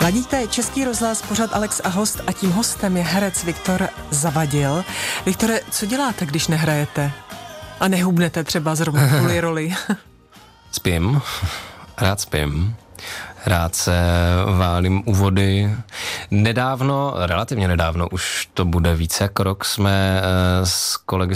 Ladíte Český rozhlas, pořad Alex a host a tím hostem je herec Viktor Zavadil. Viktore, co děláte, když nehrajete? A nehubnete třeba zrovna kvůli roli? Spím, rád spím. Rád se válím u vody. Relativně nedávno, už to bude více jak rok, jsme s kolegy